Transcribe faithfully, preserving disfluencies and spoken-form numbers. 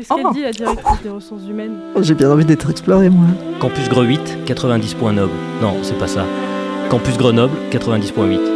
Qu'est-ce qu'elle Oh. dit, la directrice des ressources humaines? J'ai bien envie d'être explorée, moi. Campus Greux huit, quatre-vingt-dix points noble. Non, c'est pas ça. Campus Grenoble, quatre-vingt-dix point huit.